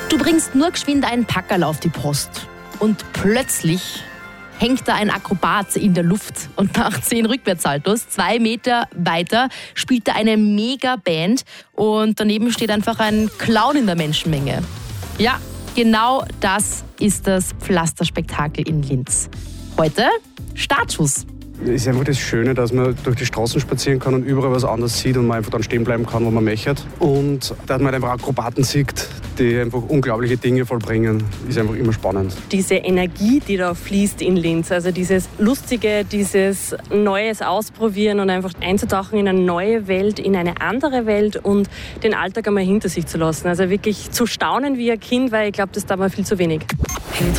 Du bringst nur geschwind einen Packerl auf die Post und plötzlich hängt da ein Akrobat in der Luft und nach 10 Rückwärtssaltos 2 Meter weiter spielt da eine Mega-Band und daneben steht einfach ein Clown in der Menschenmenge. Ja, genau das ist das Pflasterspektakel in Linz. Heute Startschuss. Es ist einfach das Schöne, dass man durch die Straßen spazieren kann und überall was anderes sieht und man einfach dann stehen bleiben kann, wo man möchte. Und dass man einfach Akrobaten sieht, die einfach unglaubliche Dinge vollbringen, ist einfach immer spannend. Diese Energie, die da fließt in Linz, also dieses Lustige, dieses Neues ausprobieren und einfach einzutauchen in eine neue Welt, in eine andere Welt und den Alltag einmal hinter sich zu lassen. Also wirklich zu staunen wie ein Kind, weil ich glaube, das darf man viel zu wenig.